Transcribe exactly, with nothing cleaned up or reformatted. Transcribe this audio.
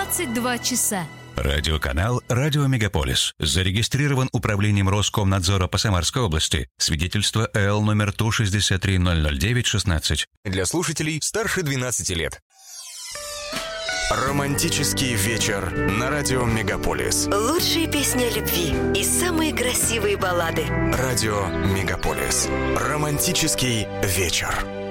двадцать два часа. Радиоканал «Радио Мегаполис». Зарегистрирован Управлением Роскомнадзора по Самарской области. Свидетельство Л номер Ту шестьдесят три ноль ноль девять шестнадцать. Для слушателей старше двенадцати лет. Романтический вечер на радио Мегаполис. Лучшие песни о любви и самые красивые баллады. Радио Мегаполис. Романтический вечер.